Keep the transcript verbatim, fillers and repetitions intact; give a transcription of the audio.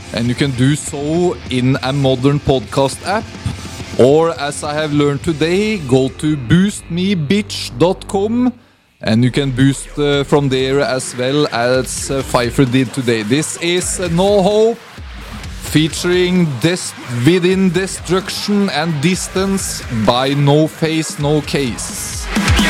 and you can do so in a modern podcast app. Or, as I have learned today, go to boost me bitch dot com and you can boost uh, from there as well as uh, Pfeiffer did today. This is uh, No Hope featuring Des- Within Destruction and Distance by No Face No Case.